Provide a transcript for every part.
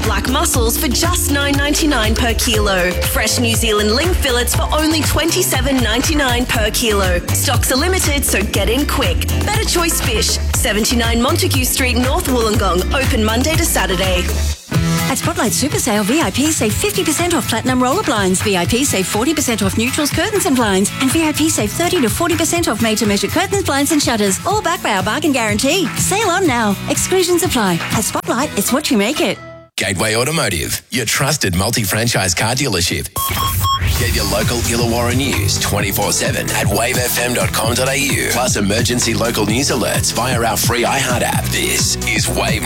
black mussels for just $9.99 per kilo. Fresh New Zealand ling fillets for only $27.99 per kilo. Stocks are limited, so get in quick. Better Choice Fish, 79 Montague Street, North Wollongong. Open Monday to Saturday. At Spotlight Super Sale, VIP save 50% off Platinum Roller Blinds, VIP save 40% off Neutrals Curtains and Blinds, and VIP save 30 to 40% off made-to-measure curtains, blinds and shutters, all backed by our bargain guarantee. Sale on now. Exclusions apply. At Spotlight, it's what you make it. Gateway Automotive, your trusted multi-franchise car dealership. Get your local Illawarra news 24/7 at wavefm.com.au. Plus emergency local news alerts via our free iHeart app. This is Wave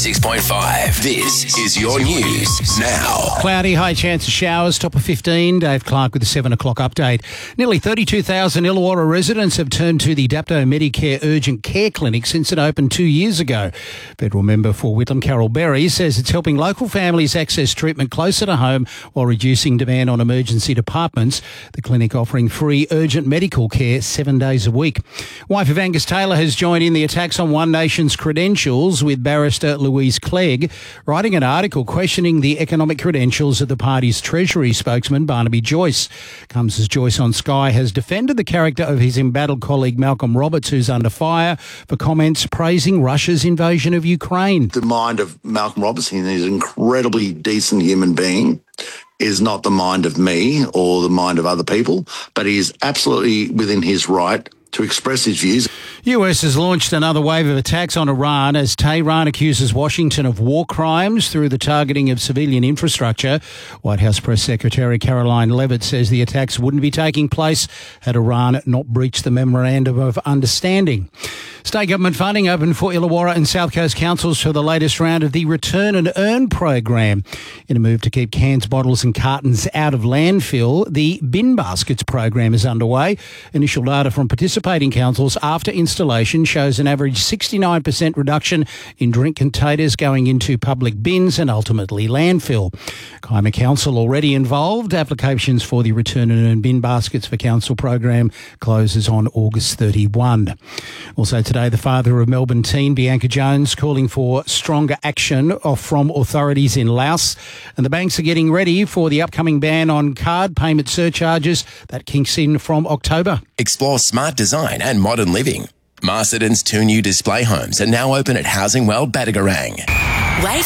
96.5. This is your news now. Cloudy, high chance of showers, top of 15. Dave Clark with the 7 o'clock update. Nearly 32,000 Illawarra residents have turned to the Dapto Medicare Urgent Care Clinic since it opened 2 years ago. Federal member for Whitlam, Carol Berry, says it's helping local families access treatment closer to home while reducing demand on emergency departments. The clinic offering free urgent medical care 7 days a week. Wife of Angus Taylor has joined in the attacks on One Nation's credentials, with barrister Louise Clegg writing an article questioning the economic credentials of the party's Treasury spokesman Barnaby Joyce. Comes as Joyce on Sky has defended the character of his embattled colleague Malcolm Roberts, who's under fire for comments praising Russia's invasion of Ukraine. The mind of Malcolm Roberts, he's an incredibly decent human being, is not the mind of me or the mind of other people, but he is absolutely within his right to express his views. US has launched another wave of attacks on Iran as Tehran accuses Washington of war crimes through the targeting of civilian infrastructure. White House Press Secretary Caroline Leavitt says the attacks wouldn't be taking place had Iran not breached the Memorandum of Understanding. State government funding opened for Illawarra and South Coast councils for the latest round of the Return and Earn program. In a move to keep cans, bottles and cartons out of landfill, the Bin Baskets program is underway. Initial data from participating councils after installation shows an average 69% reduction in drink containers going into public bins and ultimately landfill. Kaima Council already involved. Applications for the Return and Earn Bin Baskets for Council program closes on August 31. Also today, the father of Melbourne teen Bianca Jones calling for stronger action from authorities in Laos. And the banks are getting ready for the upcoming ban on card payment surcharges that kicks in from October. Explore smart design and modern living. Masterton's 2 new display homes are now open at Housing World Batagarang. Wave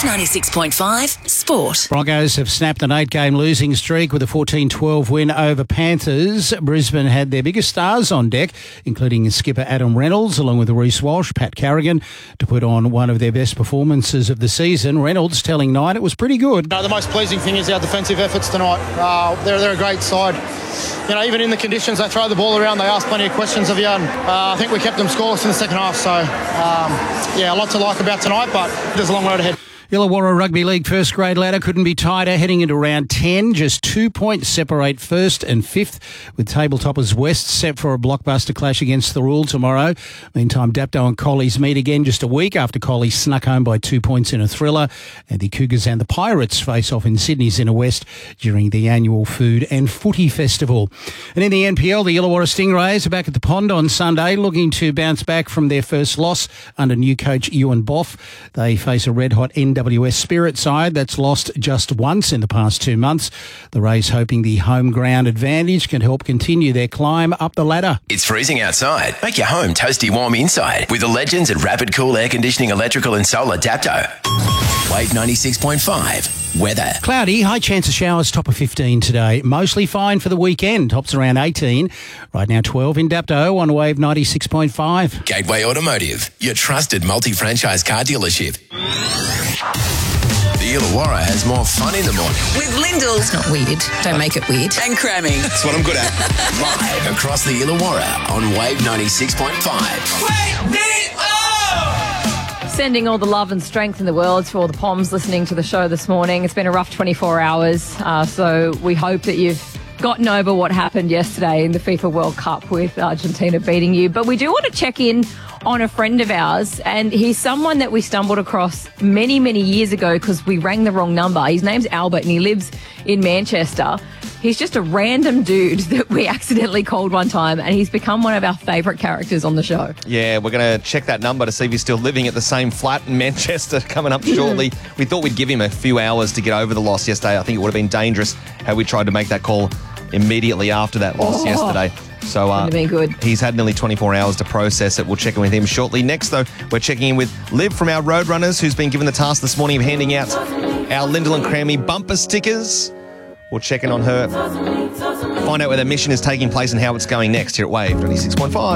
96.5 Sport. Broncos have snapped an 8-game losing streak with a 14-12 win over Panthers. Brisbane had their biggest stars on deck, including skipper Adam Reynolds, along with Reece Walsh, Pat Carrigan, to put on one of their best performances of the season. Reynolds telling Nine it was pretty good. The most pleasing thing is our defensive efforts tonight. They're a great side. Even in the conditions they throw the ball around, they ask plenty of questions of you. And, I think we kept them scoreless in the second half. So, a lot to like about tonight, but there's a long road ahead. Illawarra Rugby League first grade ladder couldn't be tighter, heading into round 10. Just 2 points separate first and fifth, with table toppers West set for a blockbuster clash against the Rule tomorrow. Meantime, Dapto and Collies meet again just a week after Collies snuck home by 2 points in a thriller, and the Cougars and the Pirates face off in Sydney's Inner West during the annual Food and Footy Festival. And in the NPL, the Illawarra Stingrays are back at the Pond on Sunday, looking to bounce back from their first loss under new coach Ewan Boff. They face a red-hot NWS Spirit side that's lost just once in the past 2 months. The Rays hoping the home ground advantage can help continue their climb up the ladder. It's freezing outside. Make your home toasty warm inside with the legends at Rapid Cool Air Conditioning, Electrical and Solar Dapto. Wave 96.5. Weather. Cloudy, high chance of showers, top of 15 today. Mostly fine for the weekend, tops around 18. Right now 12 in Dapto on Wave 96.5. Gateway Automotive, your trusted multi-franchise car dealership. The Illawarra has more fun in the morning. With Lyndall. It's not weird. Don't make it weird. And cramming. That's what I'm good at. Live across the Illawarra on Wave 96.5. Wake me up! Sending all the love and strength in the world to all the Poms listening to the show this morning. It's been a rough 24 hours, so we hope that you've gotten over what happened yesterday in the FIFA World Cup with Argentina beating you. But we do want to check in on a friend of ours, and he's someone that we stumbled across many, many years ago because we rang the wrong number. His name's Albert, and he lives in Manchester. He's just a random dude that we accidentally called one time, and he's become one of our favourite characters on the show. Yeah, we're going to check that number to see if he's still living at the same flat in Manchester coming up shortly. We thought we'd give him a few hours to get over the loss yesterday. I think it would have been dangerous had we tried to make that call immediately after that loss yesterday. So Wouldn't have been good. He's had nearly 24 hours to process it. We'll check in with him shortly. Next, though, we're checking in with Liv from our Roadrunners, who's been given the task this morning of handing out our Lyndall and Crammy bumper stickers. We'll check in on her, find out where the mission is taking place and how it's going next here at Wave 96.5.